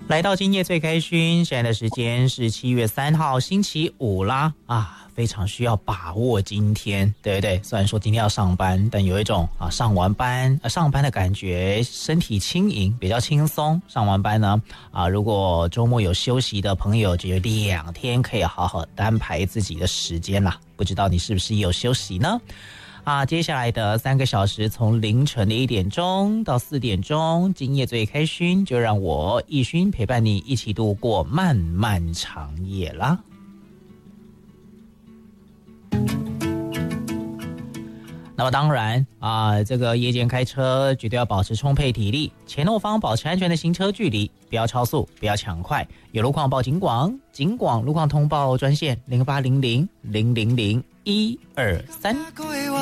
来到今夜最开心，现在的时间是7月3号星期五啦啊，非常需要把握今天，对不对？虽然说今天要上班，但有一种上完班上班的感觉，身体轻盈，比较轻松。上完班呢如果周末有休息的朋友，就有2天可以好好安排自己的时间啦。不知道你是不是有休息呢？接下来的3个小时，从凌晨的1点钟到4点钟，今夜最开心，就让我奕勋陪伴你一起度过漫漫长夜啦。那么当然这个夜间开车绝对要保持充沛体力，前后方保持安全的行车距离，不要超速，不要抢快，有路况报警广路况通报专线0800000123。